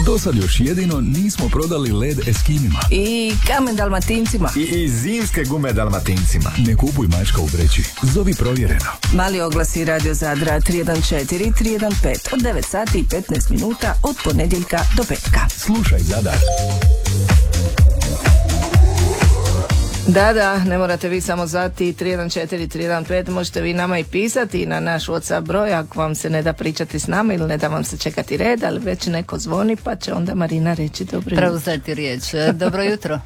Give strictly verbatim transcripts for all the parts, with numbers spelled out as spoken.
Do sad još jedino nismo prodali led Eskimima. I kamen Dalmatincima. I, i zimske gume Dalmatincima. Ne kupuj mačka u vreći. Zovi Provjereno. Mali oglasi Radio Zadra tri jedan četiri tri jedan pet od devet sati i petnaest minuta od ponedjeljka do petka. Slušaj Zadar. Da, da, ne morate vi samo zvati tri jedan četiri tri jedan pet, možete vi nama i pisati na naš WhatsApp broj ako vam se ne da pričati s nama ili ne da vam se čekati red, ali već neko zvoni pa će onda Marina reći dobro jutro. Preuzeti riječ. Dobro jutro.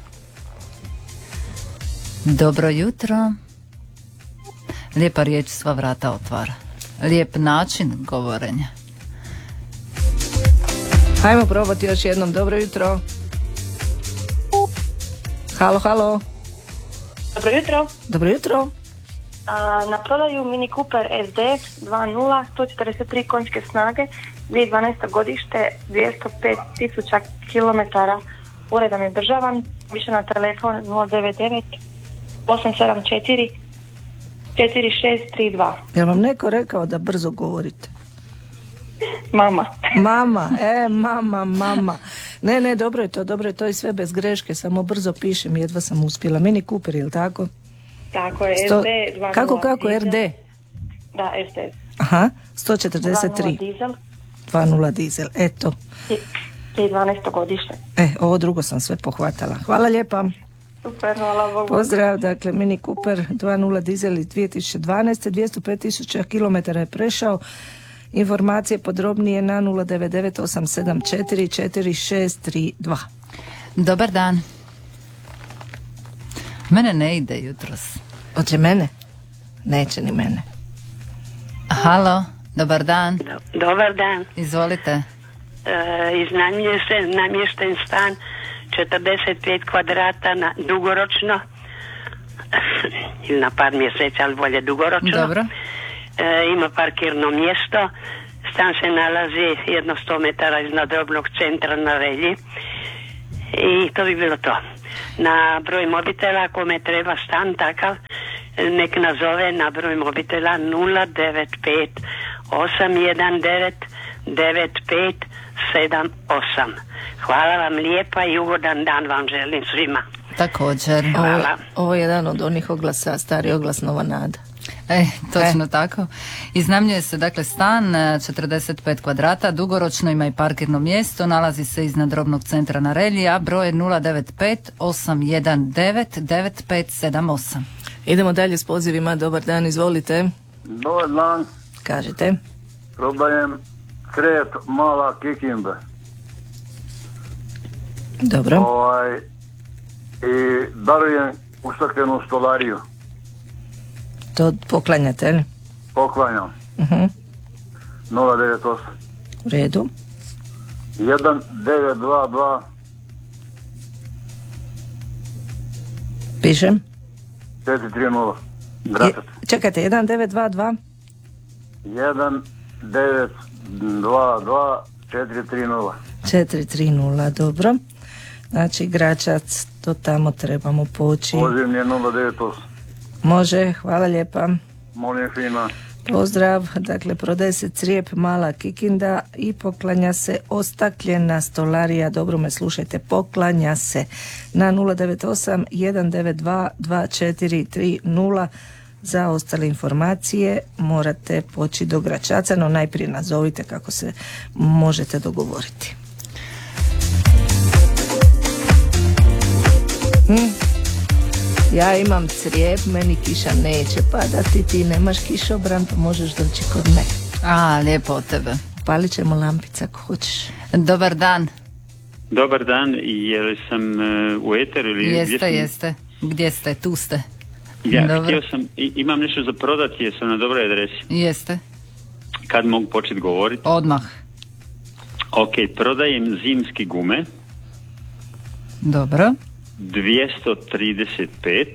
Dobro jutro. Lijepa riječ sva vrata otvara. Lijep način govorenja. Hajmo probati još jednom. Dobro jutro. Halo, halo. Dobro jutro. Dobro jutro. A, na prodaju Mini Cooper S D dva nula, sto četrdeset tri konjske snage, dvije tisuće dvanaesto godište, dvjesto pet tisuća kilometara, uredan je državan, više na telefon nula devet devet osam sedam četiri četiri šest tri dva. Jel vam neko rekao da brzo govorite? Mama. Mama, e, mama, mama. Ne, ne, dobro je to, dobro je to i sve bez greške, samo brzo pišem, jedva sam uspjela. Mini Cooper, je li tako? Tako je, Sto... S D dva nula. Kako, kako, R D? Da, S D. Aha, sto četrdeset tri. dva nula dizel. dva nula dizel, eto. dvije tisuće dvanaesto godište. E, ovo drugo sam sve pohvatala. Hvala lijepa. Super, hvala Bogu. Pozdrav, dakle, Mini Cooper dva nula dizel iz dvije tisuće dvanaeste, dvjesto pet tisuća kilometara je prešao. Informacije podrobnije na nula devet devet osam sedam četiri četiri šest tri dva. Dobar dan. Mene ne ide jutros. Hoće mene? Neće ni mene. Halo, dobar dan. Do, dobar dan. Izvolite. E, iznajmljuje se namješten stan četrdeset pet kvadrata na dugoročno ili na par mjeseci, ali bolje dugoročno. Dobro. E, ima parkirno mjesto. Stan se nalazi jedno sto metara iznad robnog centra na Relji. I to bi bilo to. Na broj mobitela, kome treba stan takav, nek nazove na broj mobitela nula devet pet osam jedan devet devet pet sedam osam. Hvala vam lijepa i ugodan dan vam želim svima. Također. Ovo, ovo je jedan od onih oglasa, stari oglas Nova Nada. E, točno e. tako. Iznajmljuje se dakle stan četrdeset pet kvadrata, dugoročno ima i parkirno mjesto, nalazi se iznad robnog centra na Relji, a broj je nula devet pet osam jedan devet devet pet sedam osam. Idemo dalje s pozivima. Dobar dan, izvolite. Dobar dan. Kažete. Prodajem Kret Mala Kikinda. Dobro. Ovaj, i darujem ustaklenu stolariju. To poklanjate, li? Poklanjam. Uh-huh. nula devet osam. U redu. jedan devet dva dva. Pišem. četiri tri nula. Gračat. Čekajte, jedan devet dva dva. jedan devet dva dva četiri tri nula. četiri tri nula, dobro. Znači, Gračac, to tamo trebamo poći. Poziv je nula devet osam. Može, hvala lijepa. Molim fina. Pozdrav, dakle prodaje se crijep Mala Kikinda i poklanja se ostakljena stolarija. Dobro me slušajte, poklanja se na nula devet osam jedan devet dva dva četiri tri nula. Za ostale informacije morate poći do Gračaca, no najprije nazovite kako se možete dogovoriti. Hm? Ja imam crijep, meni kiša neće padati, ti nemaš kišobran, pa možeš doći kod mene. A, lijepo od tebe. Palit ćemo lampice ako hoćeš. Dobar dan. Dobar dan, je li sam uh, u eteru ili... Jeste, sam... jeste. Gdje ste? Tu ste. Ja, Dobro. htio sam, i, imam nešto za prodati, jesam na dobroj adresi. Jeste. Kad mogu početi govoriti? Odmah. Ok, prodajem zimski gume. Dobro. dvjesto trideset pet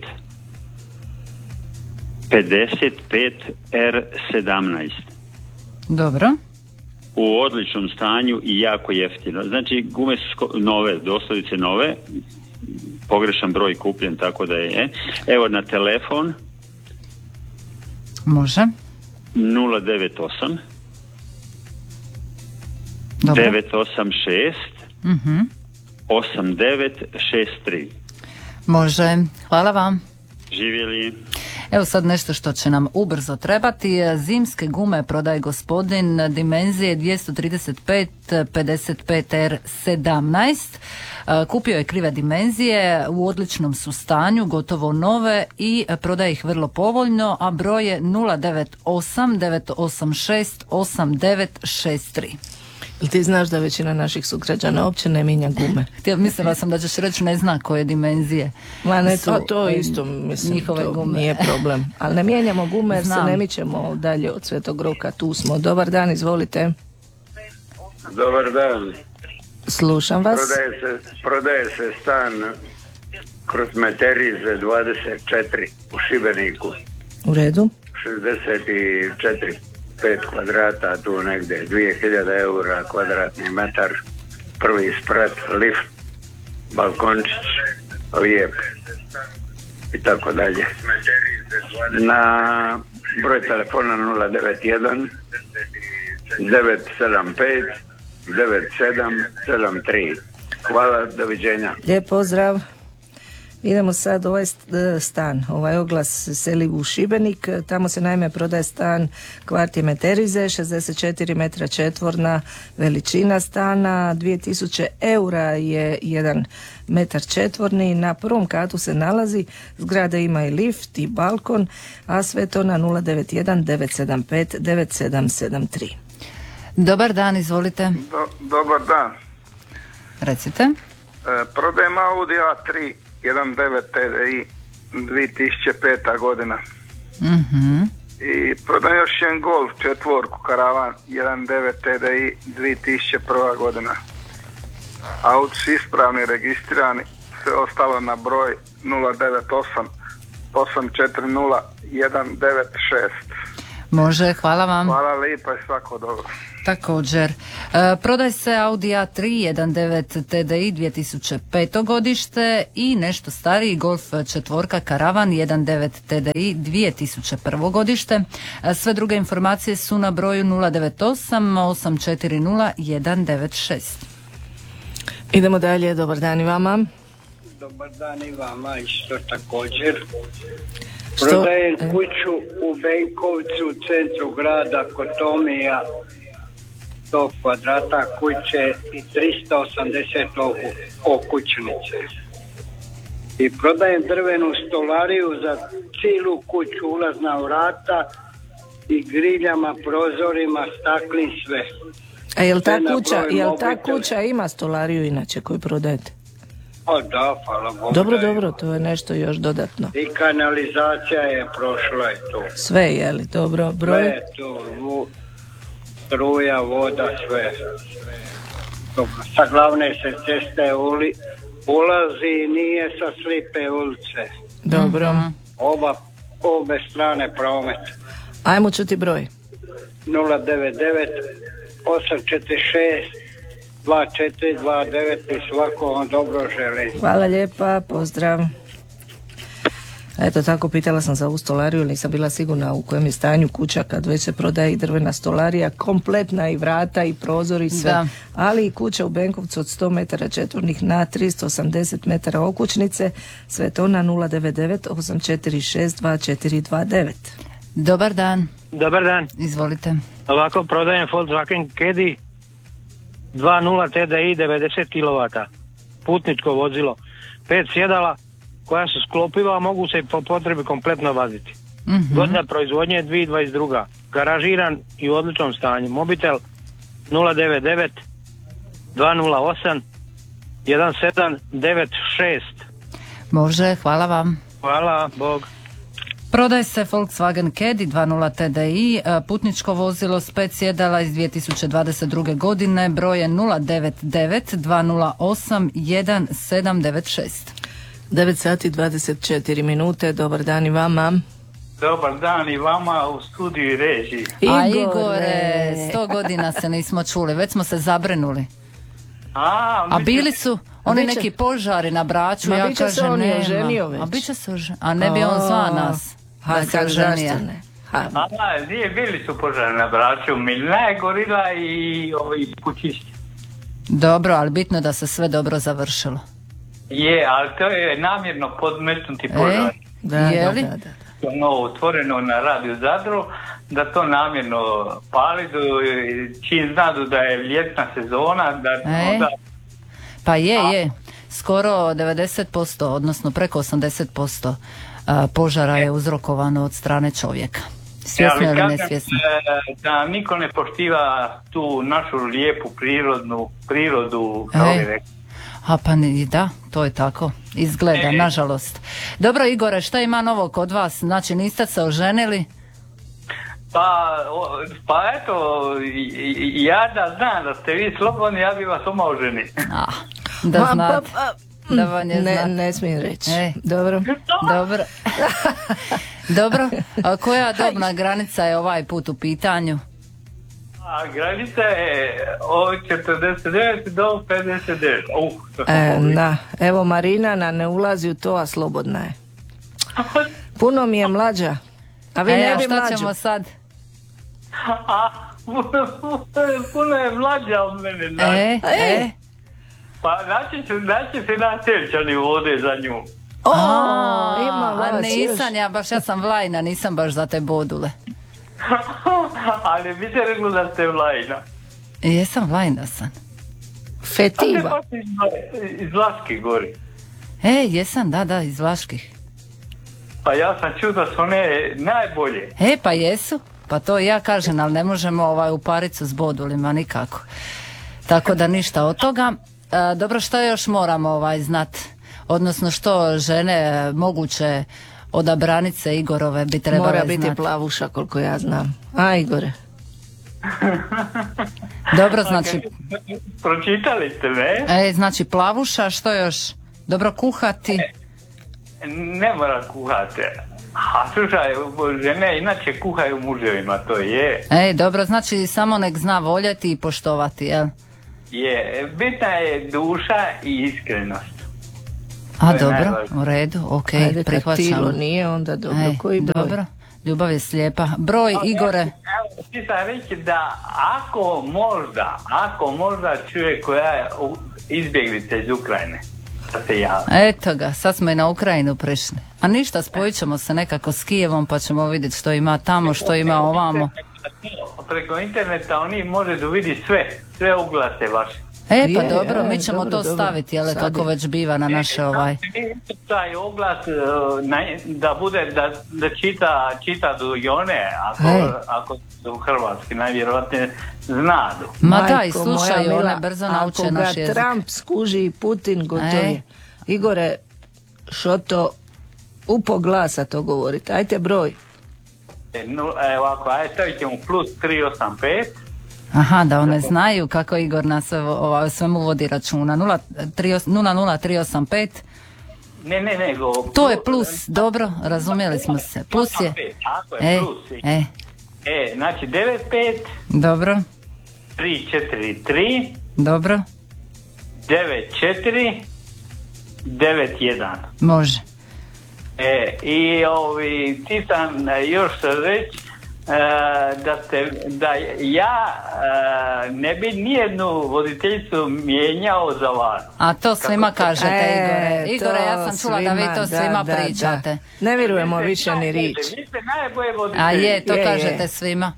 pedeset pet R sedamnaest. Dobro. U odličnom stanju i jako jeftino. Znači, gume su nove, doslovce nove. Pogrešan broj kupljen, tako da je. Evo na telefon. Može. nula devet osam Dobro. devet osam šest Mhm. osam devet šest tri. Može, hvala vam. Živjeli. Evo sad nešto što će nam ubrzo trebati. Zimske gume prodaje gospodin dimenzije dvjesto trideset pet pedeset pet R sedamnaest. Kupio je krive dimenzije, u odličnom su stanju, gotovo nove i prodaje ih vrlo povoljno, a broj je nula devet osam devet osam šest osam devet šest tri. Jel ti znaš da većina naših sugrađana uopće ne mijenja gume? Htio, mislila sam da ćeš reći ne zna koje dimenzije. Ma ne, su, to, to isto, mislim, njihove to gume. nije problem. Ali ne mijenjamo gume jer Znam. se ne mičemo dalje od Svetog Roka, tu smo. Dobar dan, izvolite. Dobar dan. Slušam vas. Prodaje se, prodaje se stan kroz Meterize dvadeset četiri u Šibeniku. U redu. šezdeset četiri pet kvadrata, tu negdje dvije hiljade eura kvadratni metar, prvi sprat, lift, balkončić, lijep i tako dalje. Na broj telefona nula devet jedan devet sedam pet devet sedam sedam tri. Hvala, doviđenja. Lijep pozdrav. Idemo sad ovaj stan, ovaj oglas se seli u Šibenik, tamo se naime prodaje stan kvart je Meterize, šezdeset četiri metra četvorna veličina stana, dvije tisuće eura je jedan metar četvorni, na prvom katu se nalazi, zgrada ima i lift i balkon, a sve to na nula devet jedan devet sedam pet devet sedam sedam tri. Dobar dan, izvolite. Do, dobar dan. Recite. E, prodajem Audi A tri jedan devet T D I dvije tisuće peta godina. Mhm. I prodajem još jedan Golf četvorku karavan jedan devet T D I dvije tisuće prva godina. Auto su ispravni, registrirani, sve ostalo na broj nula devet osam osam četiri nula jedan devet šest. Može, hvala vam. Hvala lijepa i svako dobro. Također. E, prodaje se Audi A tri jedan devet T D I dvije tisuće peto godište i nešto stariji Golf četvorka karavan jedan devet T D I dvije tisuće prvo godište. E, sve druge informacije su na broju nula devet osam osam četiri nula jedan devet šest. Idemo dalje, dobar dan i vama. Dobar dan i vama, isto također. Što? Prodajem kuću u Benkovcu, u centru grada, Kotomija, sto kvadrata kuće i tristo osamdeset okućnice. I prodajem drvenu stolariju za cijelu kuću, ulazna vrata i griljama, prozorima, staklim, sve. A jel ta, Sve na kuća, broj jel ta mobitel. kuća ima stolariju inače koju prodajete? O da, hvala Bogu. Dobro, da je. dobro, to je nešto još dodatno. I kanalizacija je prošla i to. Sve je li, dobro, broj? Sve to, vo- struja, voda, sve. Dobro. Sa glavne se ceste uli, ulazi i nije sa slipe ulice. Dobro. Oba, obe strane promet. Ajmo čuti broj. nula devet devet osam četiri šest dva četiri dva devet i svako vam dobro želim. Hvala lijepa, pozdrav. Eto tako, pitala sam za ovu stolariju, nisam bila sigurna u kojem je stanju kuća kad već se prodaje i drvena stolarija, kompletna i vrata i prozor i sve. Da. Ali i kuća u Benkovcu od sto metara četvornih na tristo osamdeset metara okućnice, sve to na nula devet devet osam četiri šest dva četiri dva devet. Dobar dan, Dobar dan. izvolite. Ovako prodajem Volkswagen Caddy dva nula T D I devedeset kilovata. Putničko vozilo. Pet sjedala koja su sklopiva, mogu se po potrebi kompletno voziti. Mhm. Godina proizvodnje je dvije tisuće dvadeset druga. Garažiran i u odličnom stanju. Mobitel nula devet devet dva nula osam jedan sedam devet šest. Može, hvala vam. Hvala, Bog. Prodaje se Volkswagen Caddy dva nula T D I, e, putničko vozilo s pet sjedala iz dvije tisuće dvadeset druge godine, broj je nula devet devet dva nula osam jedan sedam devet šest. devet sati dvadeset četiri minute, dobar dan i vama. Dobar dan i vama u studiju i režiji. A Igore, sto godina se nismo čuli, već smo se zabrinuli. A, A bili su oni biće- neki požari na Braču, Ma ja biće se kažem on i nema. oženio već. A biće se oženio, a ne bi on zva nas. Ha, da se sad oženio. zašto ne? Ha. A, nije, bili su požari na Braču, Milna je gorila i ovi kućišći. Dobro, ali bitno da se sve dobro završilo. Je, ali to je namjerno podmetnuti požar. E, da, je li? Da, da, da. Ono otvoreno na radiju Zadru, da to namjerno pali, čim znadu da je ljetna sezona, da e, onda... Pa je, je. Skoro devedeset posto, odnosno preko osamdeset posto požara je uzrokovano od strane čovjeka. Svjesno ili nesvjesno? Da niko ne poštiva tu našu lijepu prirodnu prirodu, kao e. bi rekao. A pa ne, da, to je tako. Izgleda, e. nažalost. Dobro, Igore, šta ima novo kod vas? Znači, niste se oženili? Pa, pa eto, ja da znam da ste vi slobodni, ja bi vas oma oženi. Ah, da znate. Da vam je ne, znat. ne smijem reći. E. Dobro. Dobro. Dobro. A koja dobna granica je ovaj put u pitanju? A granica je od četrdeset devet do pedeset devet. Uh, e, da. Evo Marina na ne ulazi u to, a slobodna je. Puno mi je mlađa. A vi e, ne bi šta mlađu. ćemo sad? A, puno je mlađa od mene. Znači. E, e. Pa naći se, naći se na terčani vode za nju. O, a, ima vas a nisam još. ja baš, ja sam Vlajna, nisam baš za te bodule. Ali bi se rekli da ste Vlajna. Jesam, Vlajna sam. Fetiva. Iz, iz Vlaških gori. E, jesam, da, da, iz Vlaških. Pa ja sam čuo da su one najbolje. E, pa jesu. Pa to ja kažem, ali ne možemo ovaj, u paricu s bodulima nikako. Tako da ništa od toga. E, dobro, što još moramo ovaj, znati? Odnosno što žene moguće odabranice Igorove bi trebale Mora znati? biti plavuša koliko ja znam. A Igore? Dobro, znači... Pročitali ste me? E, znači plavuša, što još? Dobro kuhati? E, ne mora kuhati. A slušaj, žene inače kuhaju muževima, to je. E, dobro, znači samo nek zna voljeti i poštovati, jel? Je, bitna je duša i iskrenost. A dobro, u redu, ok, Ajde, prihvaćam. kad tilo nije, onda dobro. E, Koji broj? dobro, ljubav je slijepa. Broj, no, Igore. Evo, ti sam reći da ako možda, ako možda čuje koja je izbjeglica iz Ukrajine, da se javi. Eto ga, sad smo i na Ukrajinu prešli. A ništa, spojit ćemo se nekako s Kijevom pa ćemo vidjeti što ima tamo, što ima ovamo. Preko interneta oni može da vidi sve, sve uglase vaše. E, pa Je, dobro, je, mi ćemo dobro, to dobro. staviti, jel, Sad kako je. već biva na naše ovaj... Taj oglas da bude, da, da čita, čita do i one, ako, Hej. ako su u Hrvatski, najvjerojatnije znadu. Ma Majko da, i slušaju, moja one mila, brzo nauče naš Ako ga jezik. Trump skuži i Putin, gotovo E. je. Igore, što to upo glasa to govorite? Ajte broj. E, no, evo ovako, ajde stavit ćemo plus tri osam pet. Aha, da one znaju kako Igor na sve, ova, svemu vodi računa. nula nula tri osam pet. Ne, ne, ne. Go, To je plus, dobro, razumjeli smo se. Plus je... Ako je E, plus. e, E, znači devet pet dobro, tri četiri tri dobro, devet četiri devet jedan. može. E, i ovi, ti sam e, još reći e, da, ste, da ja e, ne bi nijednu voditeljicu mijenjao za vas. A to svima kažete, E, Igore. Igore, ja to sam čula da vi svima, to da, svima da, pričate. da. Ne vjerujemo više ni rič. Vi ste najbolje voditelji. A je, to Je, je. kažete svima.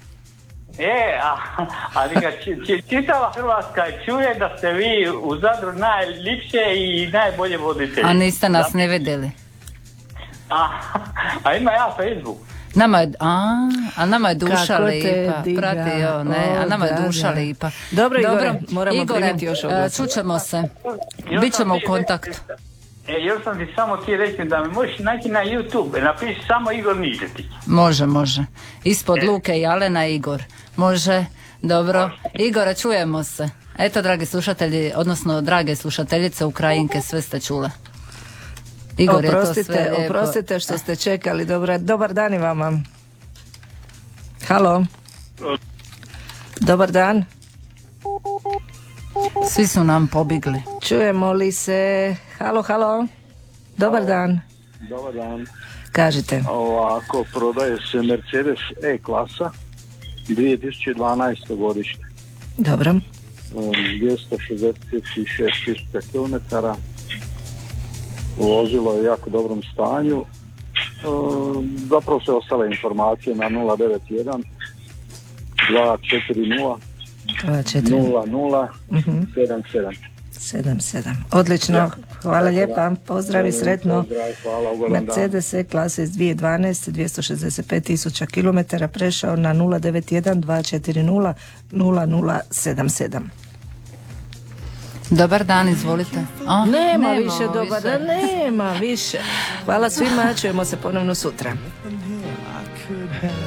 E, a, ali ga či, či, čitava Hrvatska čuje da ste vi u Zadru najlipše i najbolje voditelji. A niste nas ne vidjeli. A, a ima ja Facebook. Nama je, a, a nama je duša Kako te lipa, diga. pratio, ne, a nama je O, da, duša da. lipa. Dobro, Igore, moramo Igore, primiti još e, oglas. čućemo se, Još bit ćemo sam u ti kontaktu. rekao- E, još sam ti samo ti reći da me možeš naći na YouTube, napiši samo Igor Nižetić. Može, može. Ispod Luke i Alena Igor. Može, dobro. Igore, čujemo se. Eto, dragi slušatelji, odnosno drage slušateljice Ukrajinke, sve ste čule. Igor je to sve Oprostite, lijepo. oprostite što ste čekali. Dobar, dobar dan i vama. Halo. Dobar dan. Svi su nam pobigli. Čujemo li se? Halo, halo. Dobar dan. Dobar dan. Kažite. Ovako, prodaje se Mercedes E-klasa dvije tisuće dvanaesto godište. Dobro. dvjesto šezdeset šest tisuća kilometara. Vozilo je u jako dobrom stanju. Zapravo sve ostale informacije na nula devet jedan dva četiri nula nula nula sedam sedam. sedam sedam. Odlično, hvala lijepa, pozdrav i sretno. Pozdrav, hvala, ugodan dan. Mercedes E-klase iz dvije tisuće dvanaeste, dvjesto šezdeset pet tisuća kilometara, prešao na nula devet jedan dva četiri nula nula nula sedam sedam. Dobar dan, izvolite. A, nema, nema više više. dobar dan, nema više. Hvala svima, čujemo se ponovno sutra.